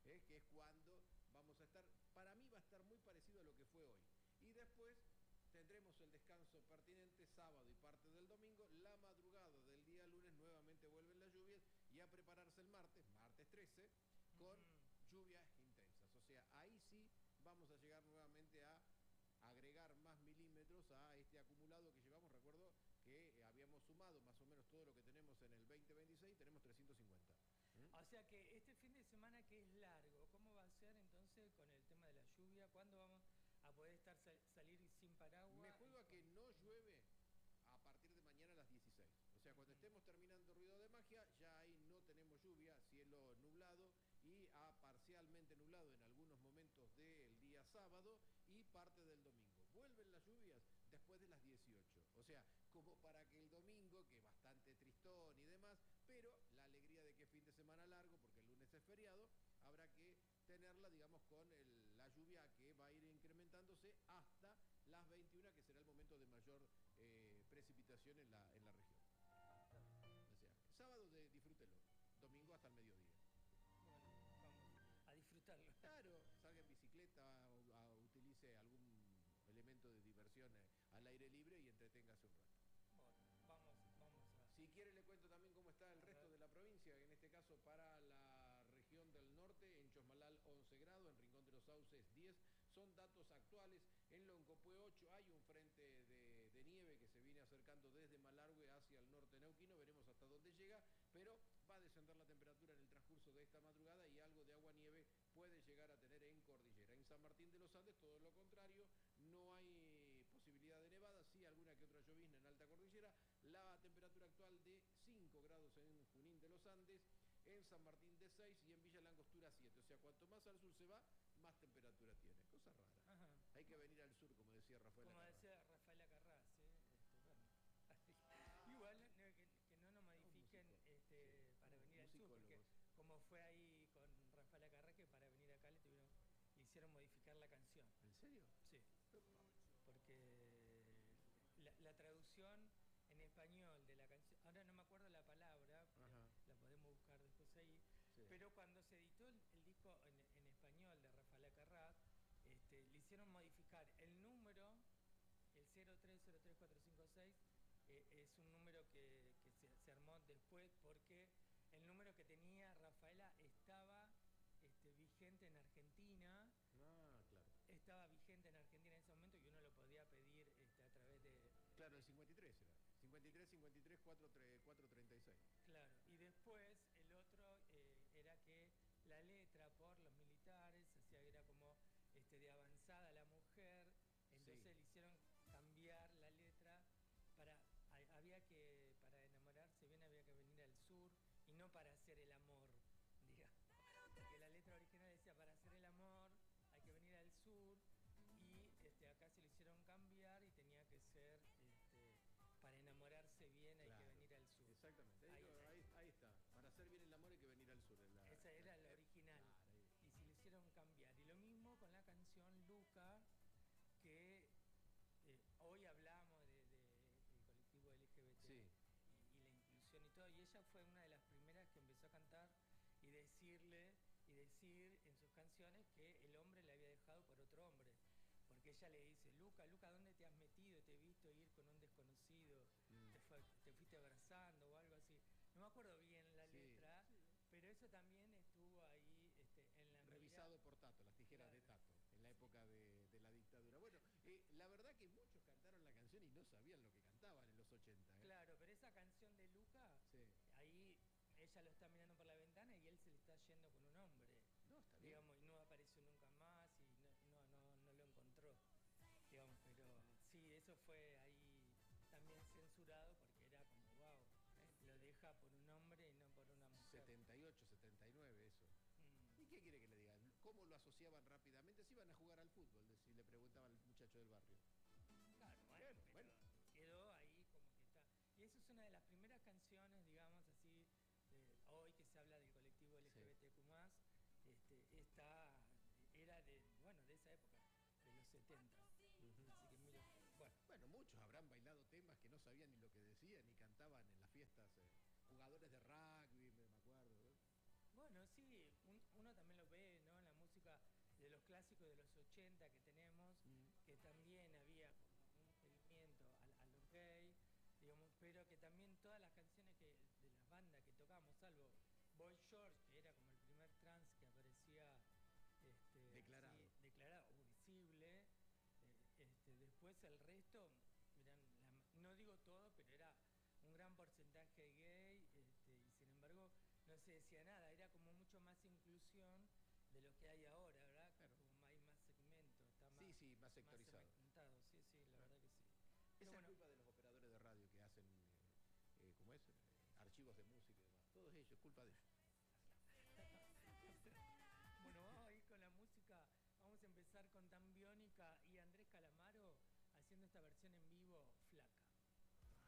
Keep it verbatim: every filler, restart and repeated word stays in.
eh, que es cuando vamos a estar, para mí va a estar muy parecido a lo que fue hoy. Y después tendremos el descanso pertinente sábado y parte del domingo. La madrugada del día lunes nuevamente vuelven las lluvias y a prepararse el martes, martes trece, con Mm. lluvias intensas. O sea, ahí sí vamos a llegar nuevamente a agregar más milímetros a este acumulado que llevamos. Recuerdo que habíamos sumado más o menos todo lo que tenemos en el veinte veintiséis, tenemos trescientos cincuenta. ¿Mm? O sea que este fin de semana que es largo, ¿cómo va a ser entonces con el tema de la lluvia? ¿Cuándo vamos a poder estar sal salir sin Me paraguas? juego Y a que con... no llueve a partir de mañana a las dieciséis. O sea, cuando estemos terminando Ruido de Magia, ya ahí no tenemos lluvia, cielo nublado y a parcialmente nublado en algunos momentos del día sábado y parte del domingo. Vuelven las lluvias después de las dieciocho. O sea, como para que el domingo, que es bastante tristón y demás, pero la alegría de que es fin de semana largo, porque el lunes es feriado, habrá que tenerla, digamos, con el, la lluvia que va a ir incrementándose hasta las veintiuna, que será el momento de mayor eh, precipitación en la, en la región. O sea, sábado de, disfrútelo, domingo hasta el mediodía. Bueno, vamos a disfrutarlo. Claro, salga en bicicleta o a, utilice algún elemento de diversión eh, al aire libre y entreténgase un rato. Bueno, vamos, vamos Si quiere le cuento también cómo está el a, a resto ver. de la provincia, en este caso para la región del norte, en Chosmalal once grados, en Rincón de los Sauces diez, son datos actuales, en Loncopué ocho hay un frente de, de nieve que se viene acercando desde Malargüe hacia el norte neuquino, veremos hasta dónde llega, pero va a descender la temperatura en el transcurso de esta madrugada y algo de agua nieve puede llegar a tener en Cordillera. En San Martín de los Andes todo lo contrario, no hay posibilidad de nevada, sí alguna que otra llovizna en alta cordillera, la temperatura actual de cinco grados en Junín de los Andes, en San Martín de seis y en Villa Langostura siete. O sea, cuanto más al sur se va, más temperatura tiene. Cosa rara. Ajá. Hay que venir al sur, como decía Rafael Como Acarrá. decía Rafael Acarrás, ¿eh? Este, bueno. Igual no, que, que no nos modifiquen músico, este, sí, para no, venir al sur, porque musicólogos. como fue ahí con Rafael Acarrá, que para venir acá le tuvieron, le hicieron modificar la canción. ¿En serio? Sí, porque la, la traducción en español de la canción, ahora no me acuerdo la palabra, Ajá. la podemos buscar después ahí, Sí. pero cuando se editó el, el disco en, en español de Rafael Acarrá, este, le hicieron modificar el número, el cero tres cero tres cuatro cinco seis, eh, es un número que, que se, se armó después porque el número que tenía Rafaela estaba este, vigente en Argentina. Ah, claro. Estaba vigente en Argentina en ese momento y uno lo podía pedir este, a través de... Claro, el cincuenta y tres era. cincuenta y tres, cincuenta y tres, cuatrocientos treinta y seis. Claro, y después el otro eh, era que la letra por los militares, o sea, era como este, de avanzada la mujer, entonces Sí. le hicieron cambiar la letra para, había que, para enamorarse bien había que venir al sur y no para hacer el amor, digamos. Porque la letra original decía para hacer el amor hay que venir al sur y este, acá se lo hicieron cambiar y tenía que ser este, para enamorarse bien hay Claro. que venir al sur. Exactamente, ahí, Ahí, ahí, ahí está. Para hacer bien el amor hay que venir al sur. La, esa era la, la original. Claro, ahí. Y se lo hicieron cambiar. Y lo mismo con la canción Luca, que eh, hoy hablamos del de, de colectivo L G B T Sí. y, y la inclusión y todo. Y ella fue una de las primeras que empezó a cantar y decirle y decir en sus canciones que el hombre le había dejado por otro hombre. Porque ella le dice, Luca, Luca, ¿dónde te has metido? Te he visto ir con un desconocido, Mm. te, fue, te fuiste abrazando o algo así. No me acuerdo bien la Sí, letra, sí. pero eso también estuvo ahí este, en la Revisado mira. por Tato, las tijeras Claro. de Tato, en la época de, de la dictadura. Bueno, eh, la verdad que muchos cantaron la canción y no sabían lo que cantaban en los ochenta. ¿eh? Claro, pero esa canción de Luca, Sí. ahí ella lo está mirando por la ventana y él se le está yendo con un hombre. No, está bien. Digamos, y no apareció nunca más y no, no, no, no lo encontró. Digamos, pero sí, eso fue ahí también censurado porque era como, wow, lo deja por un hombre y no por una mujer. setenta y ocho, setenta y nueve eso. Mm. ¿Y qué quiere que le diga? ¿Cómo lo asociaban rápidamente? Si iban a jugar al fútbol, si le preguntaba al muchacho del barrio. Claro, bueno, Bueno, pero bueno. quedó ahí como que está. Y eso es una de las primeras canciones, digamos así, de hoy que se habla del colectivo L G B T Q más, sí. este, esta era de, bueno, de esa época, de los setenta. Uh-huh. Así que mira, bueno. Bueno, muchos habrán bailado temas que no sabían ni lo que decían, ni cantaban en las fiestas. Eh, jugadores de rugby, me acuerdo. ¿eh? Bueno, sí, un, uno también lo ve, ¿no? clásicos de los ochenta que tenemos, Mm. que también había como un seguimiento a, a los gays, digamos, pero que también todas las canciones que de las bandas que tocamos, salvo Boy George, que era como el primer trans que aparecía este, Declarado. así, declarado o visible, eh, este, después el resto eran, la, no digo todo, pero era un gran porcentaje gay, este, y sin embargo no se decía nada, era como mucho más inclusión de lo que hay ahora, ¿verdad? Claro. Como hay más segmentos, está más, Sí, sí, más sectorizado. más segmentado, sí, sí, la Claro. verdad que sí. Esa Pero es bueno, culpa de los operadores de radio que hacen, eh, eh, ¿cómo es? Eh, archivos de música y demás. Todos ellos, culpa de ellos. bueno, vamos a ir con la música, vamos a empezar con Tan Biónica y Andrés Calamaro haciendo esta versión en vivo.